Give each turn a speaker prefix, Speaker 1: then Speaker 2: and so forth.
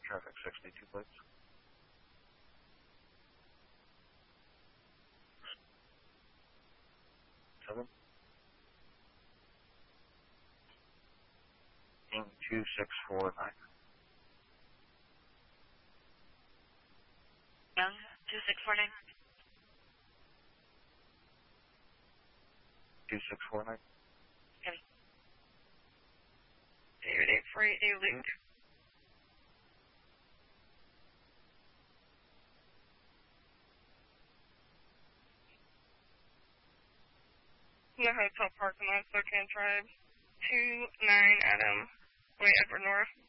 Speaker 1: traffic 62 plates. Seven. 2649.
Speaker 2: Young, 2649.
Speaker 1: 2649.
Speaker 2: Heavy. David 848, link. The hotel parking lot, Spokane Tribe. 29 Adam, Way Edward North.